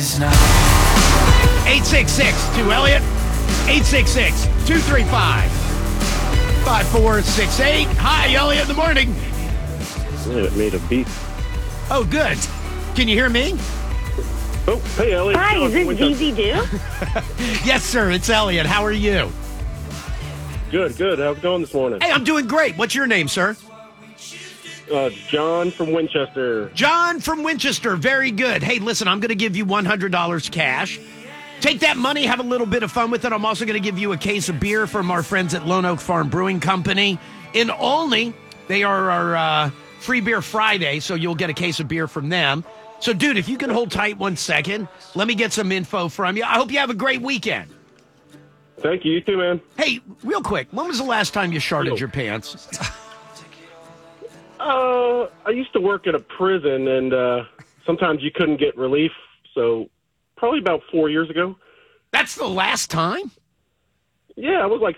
866-2-ELLIOT, 866-235-5468. Hi, Elliot, in the morning. It made a beat. Oh, good. Can you hear me? Oh, hey, Elliot. Hi, is this DZ Do? Yes, sir. It's Elliot. How are you? Good. How's it going this morning? Hey, I'm doing great. What's your name, sir? John from Winchester. John from Winchester. Very good. Hey, listen, I'm going to give you $100 cash. Take that money, have a little bit of fun with it. I'm also going to give you a case of beer from our friends at Lone Oak Farm Brewing Company in Olney. They are our Free Beer Friday, so you'll get a case of beer from them. So, dude, if you can hold tight 1 second, let me get some info from you. I hope you have a great weekend. Thank you. You too, man. Hey, real quick, when was the last time you sharted your pants? I used to work at a prison, and sometimes you couldn't get relief, so probably about 4 years ago. That's the last time? Yeah, I was like